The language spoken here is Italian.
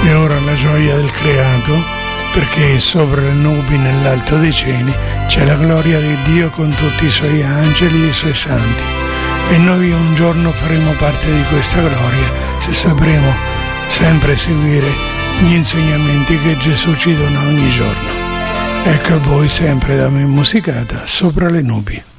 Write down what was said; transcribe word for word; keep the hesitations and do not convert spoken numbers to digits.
e ora la gioia del creato, perché sopra le nubi nell'alto dei cieli c'è la gloria di Dio con tutti i suoi angeli e i suoi santi. E noi un giorno faremo parte di questa gloria se sapremo sempre seguire gli insegnamenti che Gesù ci dona ogni giorno. Ecco a voi sempre da me musicata Sopra le nubi.